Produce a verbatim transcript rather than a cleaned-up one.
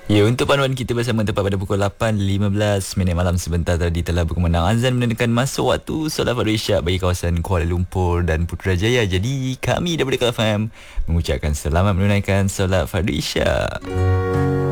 Ya, untuk panduan kita bersama tepat pada pukul lapan lima belas minit malam sebentar tadi telah berkumandang azan menandakan masuk waktu solat fardu isyak bagi kawasan Kuala Lumpur dan Putrajaya. Jadi kami daripada Kul F M mengucapkan selamat menunaikan solat fardu isyak.